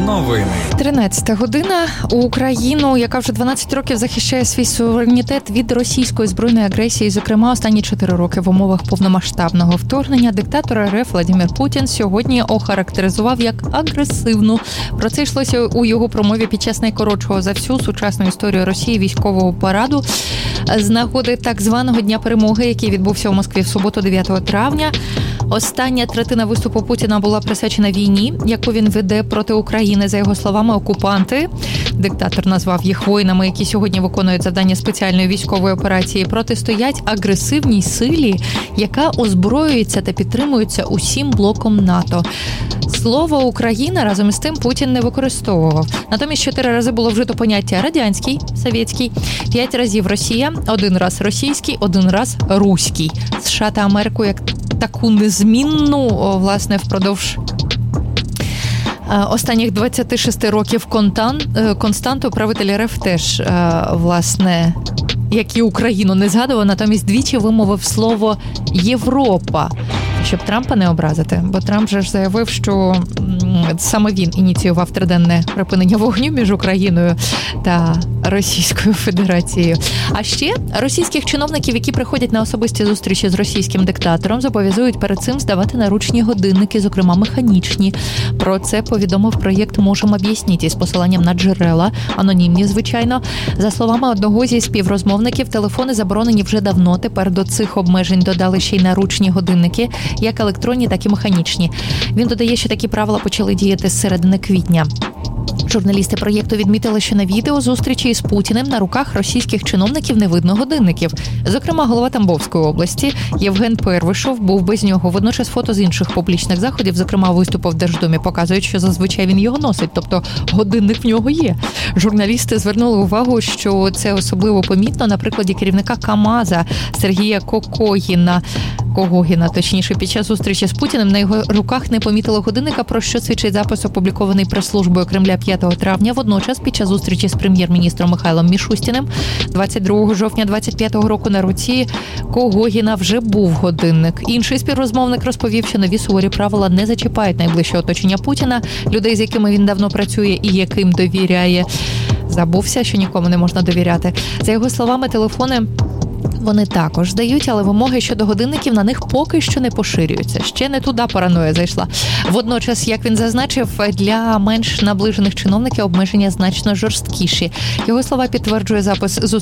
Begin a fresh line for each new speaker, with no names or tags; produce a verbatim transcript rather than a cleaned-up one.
Новини.
тринадцята година. Україну, яка вже дванадцять років захищає свій суверенітет від російської збройної агресії, зокрема останні чотири роки в умовах повномасштабного вторгнення, диктатор РФ Владимир Путін сьогодні охарактеризував як агресивну. Про це йшлося у його промові під час найкоротшого за всю сучасну історію Росії військового параду з нагоди так званого Дня перемоги, який відбувся у Москві в суботу, дев'ятого травня. Остання третина виступу Путіна була присвячена війні, яку він веде проти України. За його словами, окупанти, диктатор назвав їх воїнами, які сьогодні виконують завдання спеціальної військової операції, протистоять агресивній силі, яка озброюється та підтримується усім блоком НАТО. Слово «Україна» разом із тим Путін не використовував. Натомість чотири рази було вжито поняття «радянський», «совєтський», п'ять разів «Росія», один раз «російський», один раз «руський». США та Америку як таку незмінну, власне, впродовж останніх двадцяти шести років константу правитель РФ теж, власне, як і Україну не згадував, натомість двічі вимовив слово «Європа», щоб Трампа не образити. Бо Трамп же ж заявив, що саме він ініціював триденне припинення вогню між Україною та Російською Федерацією. А ще російських чиновників, які приходять на особисті зустрічі з російським диктатором, зобов'язують перед цим здавати наручні годинники, зокрема механічні. Про це повідомив проєкт «Можемо об'яснити» із посиланням на джерела, анонімні, звичайно. За словами одного зі співрозмовників, телефони заборонені вже давно. Тепер до цих обмежень додали ще й наручні годинники, як електронні, так і механічні. Він додає, що такі правила почали діяти з середини квітня. Журналісти проєкту відмітили, що на відео зустрічі із Путіним на руках російських чиновників не видно годинників. Зокрема, голова Тамбовської області Євген Первишов був без нього. Водночас фото з інших публічних заходів, зокрема виступу в Держдумі, показують, що зазвичай він його носить, тобто годинник в нього є. Журналісти звернули увагу, що це особливо помітно на прикладі керівника КАМАЗа Сергія Кокогіна. Когогіна, точніше, під час зустрічі з Путіним на його руках не помітили годинника, про що свідчить запис, опублікований прес-службою Кремля п'ятого травня. Водночас, під час зустрічі з прем'єр-міністром Михайлом Мішустіним двадцять другого жовтня двадцять п'ятого року на руці Когогіна вже був годинник. Інший співрозмовник розповів, що нові суворі правила не зачіпають найближче оточення Путіна, людей, з якими він давно працює і яким довіряє. Забувся, що нікому не можна довіряти. За його словами, телефони вони також здають, але вимоги щодо годинників на них поки що не поширюються. Ще не туди параноя зайшла. Водночас, як він зазначив, для менш наближених чиновників обмеження значно жорсткіші. Його слова підтверджує запис з